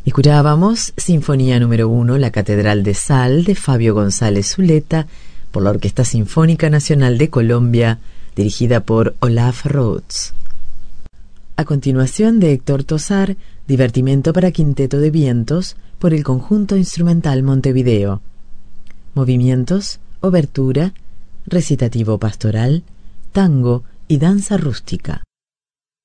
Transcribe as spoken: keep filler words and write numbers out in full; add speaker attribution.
Speaker 1: Escuchábamos Sinfonía número uno, La Catedral de Sal, de Fabio González Zuleta, por la Orquesta Sinfónica Nacional de Colombia, dirigida por Olaf Rhodes. A continuación, de Héctor Tosar, Divertimento para Quinteto de Vientos, por el Conjunto Instrumental Montevideo. Movimientos, obertura, recitativo pastoral, tango y danza rústica.